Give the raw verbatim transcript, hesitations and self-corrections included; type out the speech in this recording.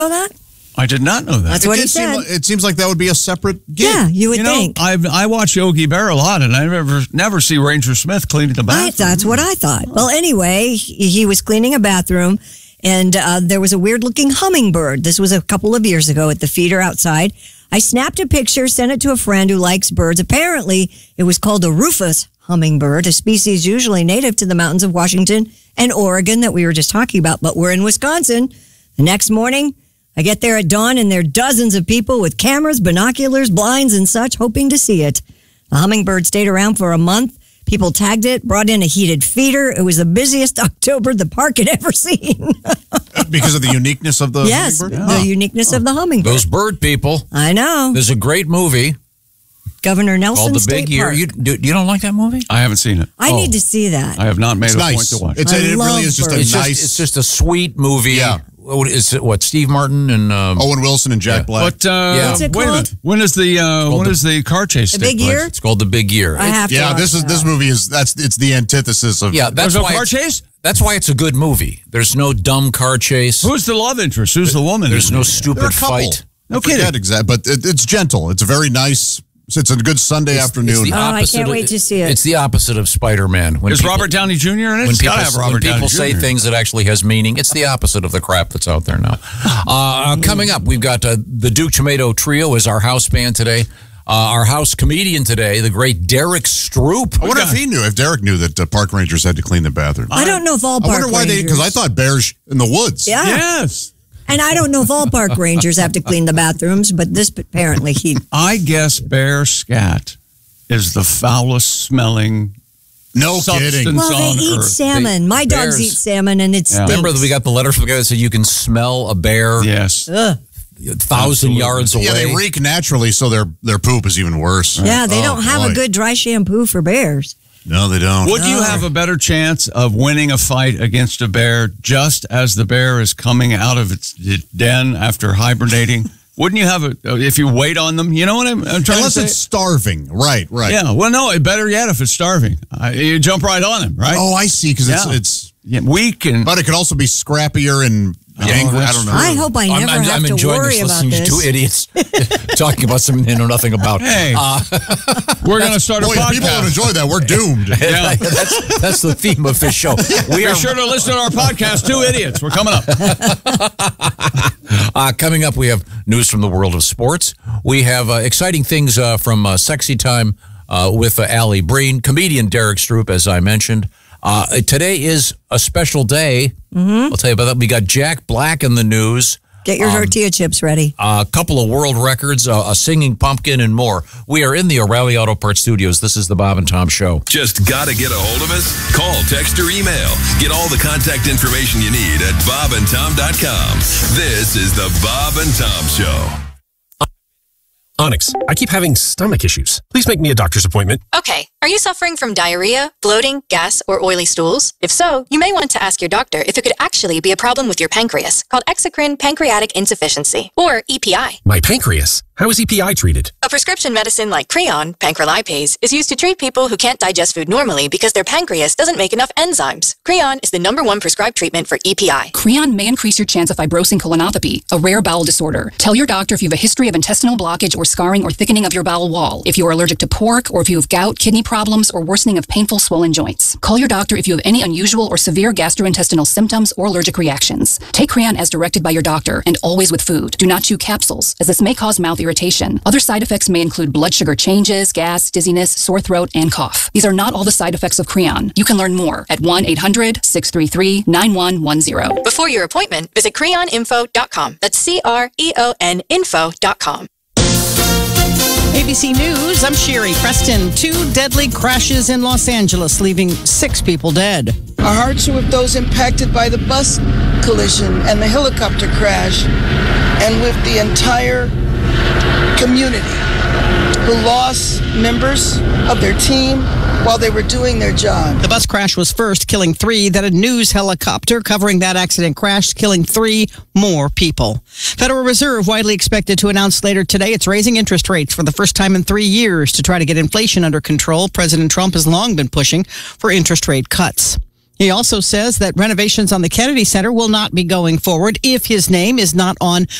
know that? I did not know that. That's it what he did said. Seem, it seems like that would be a separate gig. Yeah, you would You know, think. I've, I watch Yogi Bear a lot, and I never never see Ranger Smith cleaning the bathroom. I, that's what I thought. Well, anyway, he, he was cleaning a bathroom, and uh, there was a weird-looking hummingbird. This was a couple of years ago at the feeder outside. I snapped a picture, sent it to a friend who likes birds. Apparently, it was called a rufous hummingbird, a species usually native to the mountains of Washington and Oregon that we were just talking about, but we're in Wisconsin. The next morning, I get there at dawn, and there are dozens of people with cameras, binoculars, blinds, and such, hoping to see it. The hummingbird stayed around for a month. People tagged it, brought in a heated feeder. It was the busiest October the park had ever seen. Because of the uniqueness of the yes, hummingbird? the Oh. uniqueness of the hummingbird. Those bird people. I know. There's a great movie Governor Nelson called The State Big Year. Park. You, do, you don't like that movie? I haven't seen it. I Oh. need to see that. I have not made It's a nice. point to watch. It's, I it love really is just a birds. It's nice... just, it's just a sweet movie. Yeah. What is it? What, Steve Martin and um, Owen Wilson and Jack Yeah. Black. But uh, Yeah. What's it wait a called? minute. When is the uh, when the- is the car chase? The take Big place? Year? It's called The Big Year. I have to yeah, watch this is that. this movie is that's it's the antithesis of Yeah, that's There's no why car it's- chase? That's why it's a good movie. There's no dumb car chase. Who's the love interest? Who's the woman? There's in no it? stupid They're a couple. fight. No kidding. kidding. Exactly, but it, it's gentle. It's a very nice. It's a good Sunday It's- afternoon. it's the Oh, I opposite can't of- wait to see it. It's the opposite of Spider-Man. When Is people- Robert Downey Junior in it? When It's people, gotta have Robert when people Downey say Junior things that actually has meaning, it's the opposite of the crap that's out there now. Uh, coming up, we've got uh, the Duke Tomato Trio is our house band today. Uh, our house comedian today, the great Derek Stroop. I wonder if he knew, if Derek knew that uh, park rangers had to clean the bathroom. I don't know if all I park wonder why they, because I rangers- thought bears in the woods. Yeah. Yes. And I don't know if all park rangers have to clean the bathrooms, but this apparently he... I guess bear scat is the foulest smelling No substance kidding. Well, on they eat earth. salmon. My dogs bears- eat salmon, and it's Yeah. Remember that we got the letter from the guy that said you can smell a bear Yes. Ugh. a thousand Absolutely. yards away. Yeah, they reek naturally, so their their poop is even worse. Yeah, they Oh, don't have boy. a good dry shampoo for bears. No, they don't. Would you have a better chance of winning a fight against a bear just as the bear is coming out of its den after hibernating? Wouldn't you have a, if you wait on them? You know what I'm, I'm trying Unless to say? it's starving. Right, right. Yeah, well, no, better yet if it's starving. Uh, you jump right on him, right? Oh, I see, because it's, Yeah. it's... Yeah, weak and... But it could also be scrappier and angry. I that's don't know. I hope I I'm, never I'm, have I'm to enjoying worry this about listening to two this. idiots talking about something they know nothing about. Hey, Uh, we're going to start a Boy, if people don't podcast. enjoy that, we're doomed. Yeah. that's, that's the theme of this show. We Be are sure to listen to our podcast, Two Idiots. We're coming up. Uh, coming up, we have news from the world of sports. We have uh, exciting things uh, from uh, Sexy Time uh, with uh, Allie Breen, comedian Derek Stroop, as I mentioned. Uh, today is a special day. Mm-hmm. I'll tell you about that. We got Jack Black in the news. Get your tortilla chips ready. A couple of world records, uh, a singing pumpkin, and more. We are in the O'Reilly Auto Parts studios. This is the Bob and Tom Show. Just gotta get a hold of us? Call, text, or email. Get all the contact information you need at bob and tom dot com. This is the Bob and Tom Show. Onyx, I keep having stomach issues. Please make me a doctor's appointment. Okay, are you suffering from diarrhea, bloating, gas, or oily stools? If so, you may want to ask your doctor if it could actually be a problem with your pancreas, called exocrine pancreatic insufficiency, or E P I. My pancreas. How is E P I treated? A prescription medicine like Creon, pancrelipase, is used to treat people who can't digest food normally because their pancreas doesn't make enough enzymes. Creon is the number one prescribed treatment for E P I. Creon may increase your chance of fibrosing colonopathy, a rare bowel disorder. Tell your doctor if you have a history of intestinal blockage or scarring or thickening of your bowel wall, if you are allergic to pork, or if you have gout, kidney problems, or worsening of painful swollen joints. Call your doctor if you have any unusual or severe gastrointestinal symptoms or allergic reactions. Take Creon as directed by your doctor, and always with food. Do not chew capsules, as this may cause mouth irritation. Other side effects may include blood sugar changes, gas, dizziness, sore throat, and cough. These are not all the side effects of Creon. You can learn more at one eight hundred, six three three, nine one one zero. Before your appointment, visit creon info dot com. That's C R E O N info dot com. A B C News, I'm Sherry Preston. Two deadly crashes in Los Angeles, leaving six people dead. Our hearts are with those impacted by the bus collision and the helicopter crash, and with the entire community who lost members of their team while they were doing their job. The bus crash was first, killing three. Then a news helicopter covering that accident crashed, killing three more people. Federal Reserve widely expected to announce later today it's raising interest rates for the first time in three years to try to get inflation under control. President Trump has long been pushing for interest rate cuts. He also says that renovations on the Kennedy Center will not be going forward if his name is not on